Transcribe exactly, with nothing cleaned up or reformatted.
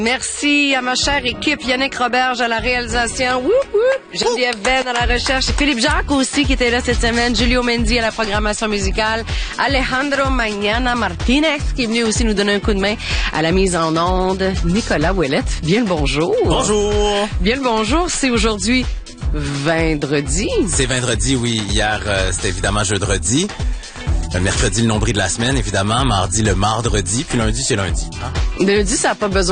Merci à ma chère équipe, Yannick Roberge à la réalisation, woup, woup. Geneviève Venn à la recherche, Philippe Jacques aussi qui était là cette semaine, Julio Mendy à la programmation musicale, Alejandro Mañana Martinez qui est venu aussi nous donner un coup de main à la mise en onde, Nicolas Ouellette, bien le bonjour. Bonjour. Bien le bonjour, c'est aujourd'hui vendredi. C'est vendredi, oui. Hier, euh, c'était évidemment jeudi. Le mercredi, le nombril de la semaine, évidemment. Mardi, le mardredi. Puis lundi, c'est lundi. Hein? Lundi, ça n'a pas besoin